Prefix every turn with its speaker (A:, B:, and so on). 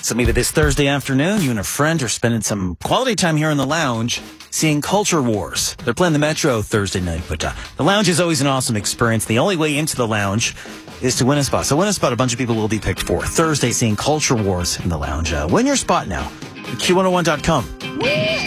A: So maybe this Thursday afternoon, you and a friend are spending some quality time here in the lounge seeing Culture Wars. They're playing the Metro Thursday night, but the lounge is always an awesome experience. The only way into the lounge is to win a spot. So win a spot, a bunch of people will be picked for Thursday seeing Culture Wars in the lounge. Win your spot now. Q101.com.